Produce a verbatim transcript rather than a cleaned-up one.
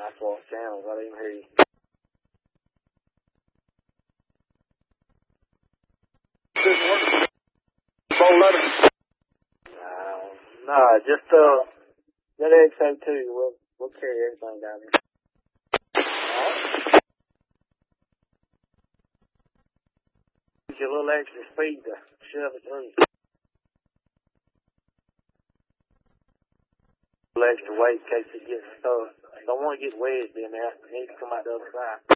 I swap channels. I didn't even hear you. Four letters. No, no, just uh, that X O two. We'll we'll carry everything down there. Alright. Use your little extra speed to shove it through. A little extra weight in case it gets stuck. Don't want to get wedged in there. It needs to come out the other side.